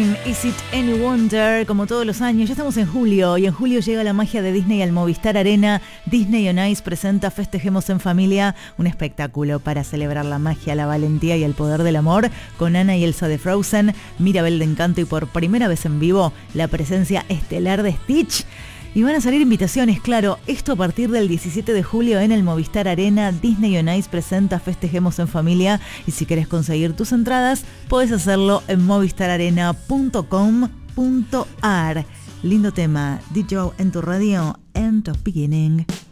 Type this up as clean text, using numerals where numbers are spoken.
Is It Any Wonder, como todos los años, ya estamos en julio y en julio llega la magia de Disney al Movistar Arena. Disney on Ice presenta Festejemos en Familia, un espectáculo para celebrar la magia, la valentía y el poder del amor, con Anna y Elsa de Frozen, Mirabel de Encanto y por primera vez en vivo la presencia estelar de Stitch. Y van a salir invitaciones, claro, esto a partir del 17 de julio en el Movistar Arena. Disney on Ice presenta Festejemos en Familia y si querés conseguir tus entradas, podés hacerlo en movistararena.com.ar. Lindo tema, DJ en tu radio, End of Beginning.